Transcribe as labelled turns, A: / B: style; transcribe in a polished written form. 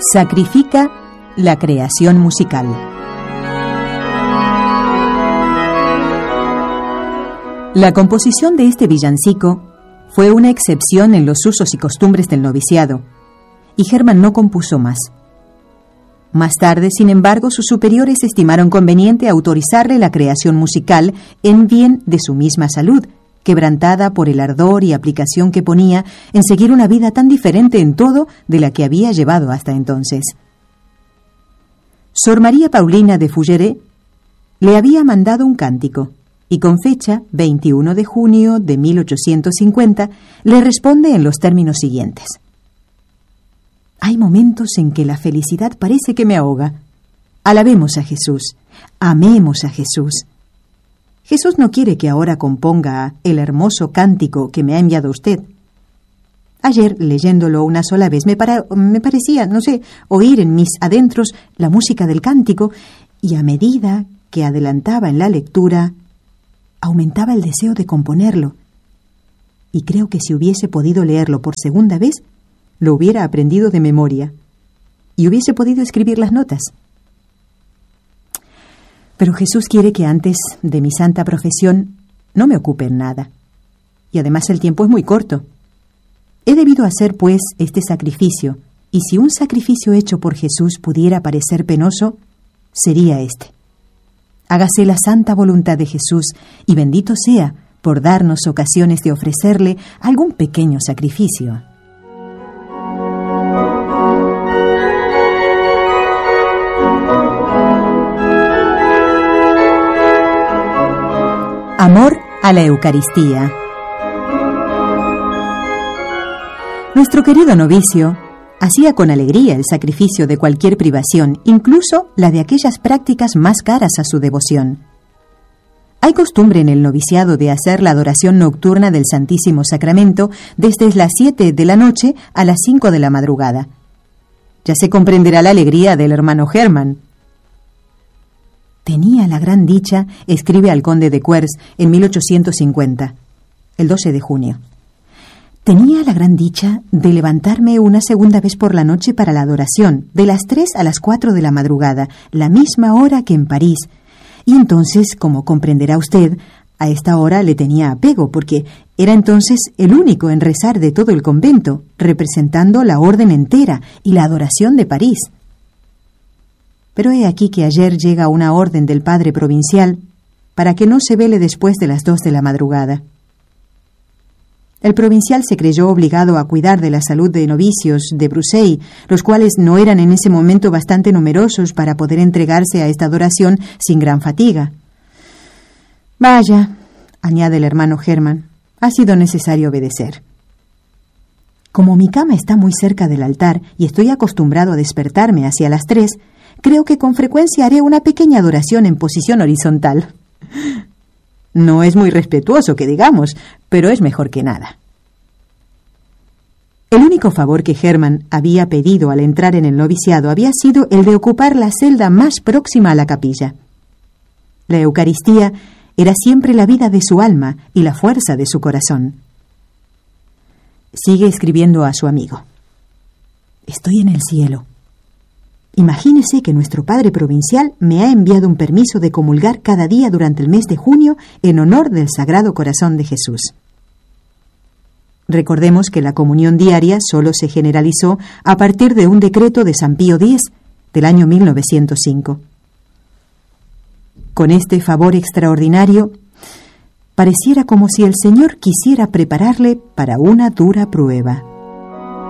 A: Sacrifica la creación musical. La composición de este villancico fue una excepción en los usos y costumbres del noviciado, y Hermann no compuso más. Más tarde, sin embargo, sus superiores estimaron conveniente autorizarle la creación musical en bien de su misma salud, quebrantada por el ardor y aplicación que ponía en seguir una vida tan diferente en todo de la que había llevado hasta entonces. Sor María Paulina de Fougeray le había mandado un cántico, y con fecha 21 de junio de 1850 le responde en los términos siguientes: Hay momentos en que la felicidad parece que me ahoga. Alabemos a Jesús, amemos a Jesús. Jesús no quiere que ahora componga el hermoso cántico que me ha enviado usted. Ayer, leyéndolo una sola vez, me parecía, oír en mis adentros la música del cántico, y a medida que adelantaba en la lectura, aumentaba el deseo de componerlo. Y creo que si hubiese podido leerlo por segunda vez, lo hubiera aprendido de memoria, y hubiese podido escribir las notas. Pero Jesús quiere que antes de mi santa profesión no me ocupe en nada. Y además el tiempo es muy corto. He debido hacer, pues, este sacrificio, y si un sacrificio hecho por Jesús pudiera parecer penoso, sería este. Hágase la santa voluntad de Jesús, y bendito sea por darnos ocasiones de ofrecerle algún pequeño sacrificio. Amor a la Eucaristía. Nuestro querido novicio hacía con alegría el sacrificio de cualquier privación, incluso la de aquellas prácticas más caras a su devoción. Hay costumbre en el noviciado de hacer la adoración nocturna del Santísimo Sacramento desde las 7 de la noche a las 5 de la madrugada. Ya se comprenderá la alegría del hermano Hermann. Tenía la gran dicha, escribe al conde de Cuers en 1850, el 12 de junio. Tenía la gran dicha de levantarme una segunda vez por la noche para la adoración, de las 3 a las 4 de la madrugada, la misma hora que en París. Y entonces, como comprenderá usted, a esta hora le tenía apego, porque era entonces el único en rezar de todo el convento, representando la orden entera y la adoración de París. Pero he aquí que ayer llega una orden del padre provincial para que no se vele después de las 2 de la madrugada. El provincial se creyó obligado a cuidar de la salud de novicios de Bruxelles, los cuales no eran en ese momento bastante numerosos para poder entregarse a esta adoración sin gran fatiga. Vaya, añade el hermano Hermann, ha sido necesario obedecer. Como mi cama está muy cerca del altar y estoy acostumbrado a despertarme hacia las 3, creo que con frecuencia haré una pequeña adoración en posición horizontal. No es muy respetuoso, que digamos, pero es mejor que nada. El único favor que Hermann había pedido al entrar en el noviciado había sido el de ocupar la celda más próxima a la capilla. La Eucaristía era siempre la vida de su alma y la fuerza de su corazón. Sigue escribiendo a su amigo. Estoy en el cielo. Imagínese que nuestro padre provincial me ha enviado un permiso de comulgar cada día durante el mes de junio en honor del Sagrado Corazón de Jesús. Recordemos que la comunión diaria solo se generalizó a partir de un decreto de San Pío X del año 1905. Con este favor extraordinario, pareciera como si el Señor quisiera prepararle para una dura prueba.